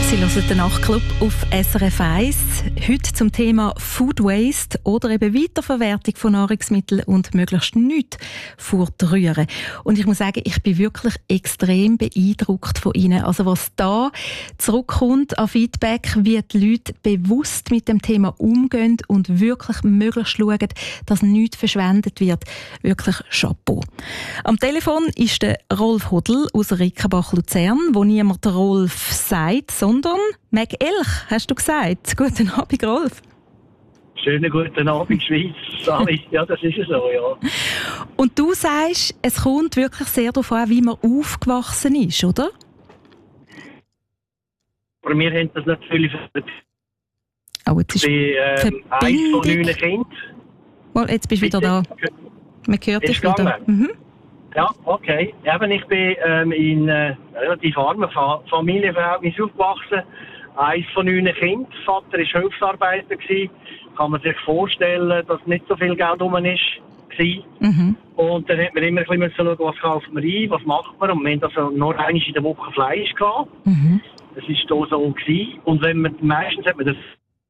Sie hören den Nachtclub auf SRF 1. Heute zum Thema Food Waste oder eben Weiterverwertung von Nahrungsmitteln und möglichst nichts fortrühren. Und ich muss sagen, ich bin wirklich extrem beeindruckt von Ihnen. Also was da zurückkommt an Feedback, wie die Leute bewusst mit dem Thema umgehen und wirklich möglichst schauen, dass nichts verschwendet wird. Wirklich Chapeau. Am Telefon ist der Rolf Hodl aus Rickenbach-Luzern, wo niemand Rolf sagt, sondern Meg Elch, hast du gesagt. Guten Abend, Rolf. Schönen guten Abend, Schweiz. Sali. Ja, das ist so, ja. Und du sagst, es kommt wirklich sehr darauf an, wie man aufgewachsen ist, oder? Aber wir haben das natürlich Oh, jetzt ist eins von 9 Kindern. Oh, jetzt bist du wieder da. Man hört dich wieder. Mhm. Ja, okay. Eben, ich bin in relativ armen Familienverhältnissen aufgewachsen. Eins von 9 Kindern. Vater war Hilfsarbeiter. Kann man sich vorstellen, dass nicht so viel Geld rum ist. Mhm. Und dann hat man immer ein bisschen schauen, was kaufen wir ein, was macht man. Und wir hatten also nur einmal in der Woche Fleisch gehabt. Mhm. Das war hier so gewesen. Und meistens hat man das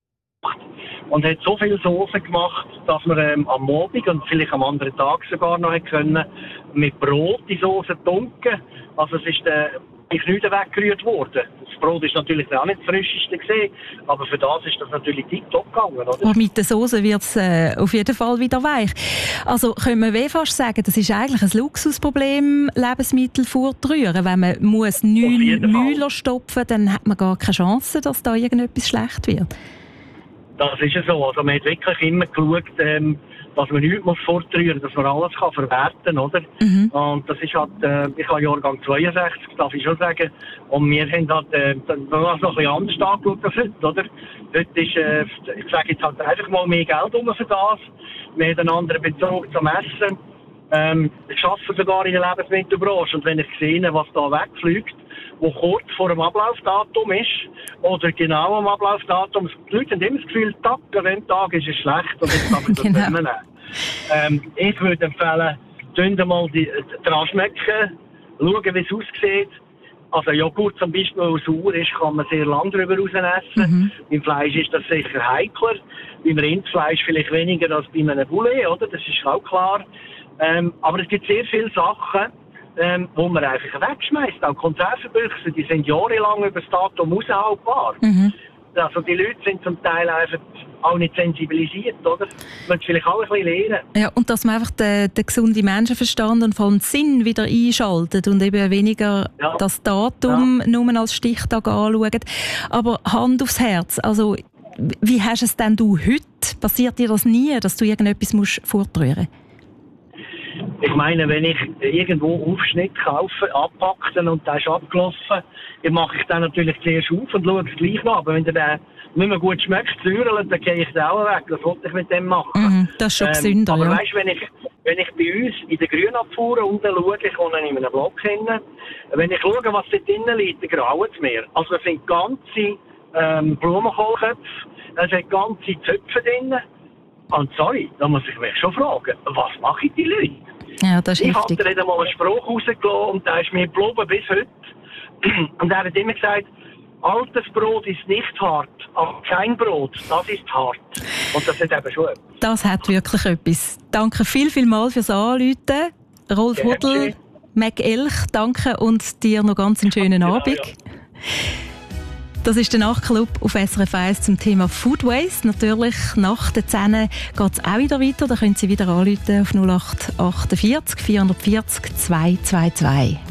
und hat so viel Soße gemacht, dass man am Morgen und vielleicht am anderen Tag sogar noch können mit Brot die Soße tunken. Also es ist nicht weggerührt worden. Das Brot ist natürlich auch nicht das frischeste gesehen, aber für das ist das natürlich tiptop gegangen, oder? Und mit der Soße wird es auf jeden Fall wieder weich. Also können wir fast sagen, das ist eigentlich ein Luxusproblem, Lebensmittel fortrühren. Wenn man 9 Müller stopfen, dann hat man gar keine Chance, dass da irgendetwas schlecht wird. Das ist ja so. Also man hat wirklich immer geschaut, dass man nichts fortrühren muss, dass man alles kann verwerten kann, oder? Mhm. Und das ist halt, ich habe Jahrgang 62, darf ich schon sagen. Und wir haben halt, noch ein bisschen anders angeschaut als heute, oder? Heute ist, ich sage jetzt halt einfach mal mehr Geld für das. Wir haben einen anderen Bezug zum Essen. Ich arbeite sogar in der Lebensmittelbranche und wenn ich sehe, was da wegfliegt, wo kurz vor dem Ablaufdatum ist, oder genau am Ablaufdatum, die Leute haben immer das Gefühl, an dem Tag ist es schlecht und jetzt darf ich das nicht mehr nehmen. Ich würde empfehlen, mal dran schmecken, schauen, wie es aussieht. Also Joghurt zum Beispiel, weil sauer ist, kann man sehr lange drüber raus essen. Mhm. Beim Fleisch ist das sicher heikler, beim Rindfleisch vielleicht weniger als bei einem Poulet, oder? Das ist auch klar. Aber es gibt sehr viele Sachen, wo man einfach wegschmeißt. Auch Konservenbüchse, die sind jahrelang über das Datum aushaltbar. Mhm. Also die Leute sind zum Teil einfach auch nicht sensibilisiert, oder? Man muss vielleicht auch ein bisschen lernen. Ja, und dass man einfach den gesunden Menschenverstand und vor allem den Sinn wieder einschaltet und eben weniger das Datum nur als Stichtag anschaut. Aber Hand aufs Herz, also wie hast es denn du heute? Passiert dir das nie, dass du irgendetwas fortrühren musst? Ich meine, wenn ich irgendwo Aufschnitt kaufe, abpackten und der ist abgelaufen, dann mache ich den natürlich zuerst auf und schaue es gleich noch. Aber wenn der nicht mehr gut schmeckt, säuerlich, dann gehe ich den auch weg. Was wollte ich mit dem machen? Mhm, das ist schon gesünder, aber ja. Weißt, wenn ich bei uns in der Grünabfuhr unten schaue, ich wohne in einem Block hin, wenn ich schaue, was dort drinnen liegt, dann graut es mir. Also es sind ganze Blumenkohlköpfe, es sind ganze Zöpfe drinnen. Und sorry, da muss ich mich schon fragen, was machen die Leute? Ja, das ist heftig. Ich habe da mal einen Spruch rausgelassen und der ist mir geblieben bis heute. Und er hat immer gesagt, altes Brot ist nicht hart, aber kein Brot, das ist hart. Und das hat eben schon etwas. Das hat wirklich etwas. Danke vielmals fürs Anrufen. Rolf Hodl, Meg Elch, danke und dir noch ganz einen schönen Abend. Ja. Das ist der Nachtclub auf SRF 1 zum Thema Food Waste. Natürlich nach der 10 geht es auch wieder weiter. Da können Sie wieder anrufen auf 0848 440 222.